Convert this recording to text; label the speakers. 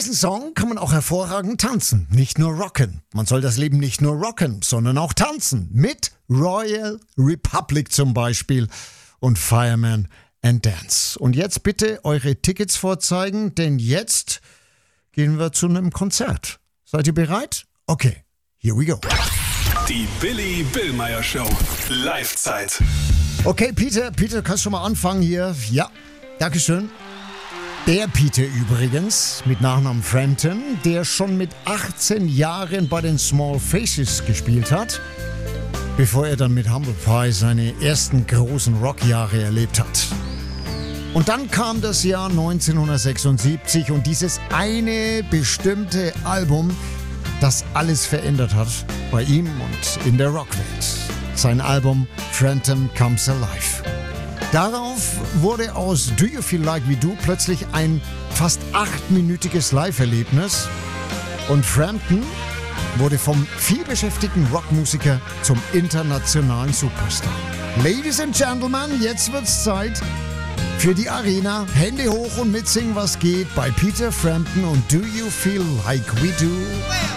Speaker 1: diesen Song kann man auch hervorragend tanzen, nicht nur rocken. Man soll das Leben nicht nur rocken, sondern auch tanzen. Mit Royal Republic zum Beispiel und Fireman and Dance. Und jetzt bitte eure Tickets vorzeigen, denn jetzt gehen wir zu einem Konzert. Seid ihr bereit? Okay, here we go.
Speaker 2: Die Billy Billmeyer Show. Live-Zeit.
Speaker 1: Okay, Peter, kannst du mal anfangen hier? Ja, dankeschön. Der Peter übrigens, mit Nachnamen Frampton, der schon mit 18 Jahren bei den Small Faces gespielt hat, bevor er dann mit Humble Pie seine ersten großen Rockjahre erlebt hat. Und dann kam das Jahr 1976 und dieses eine bestimmte Album, das alles verändert hat bei ihm und in der Rockwelt. Sein Album Frampton Comes Alive. Darauf wurde aus Do You Feel Like We Do plötzlich ein fast 8-minütiges Live-Erlebnis und Frampton wurde vom vielbeschäftigten Rockmusiker zum internationalen Superstar. Ladies and Gentlemen, jetzt wird's Zeit für die Arena. Hände hoch und mitsingen, was geht bei Peter Frampton und Do You Feel Like We Do.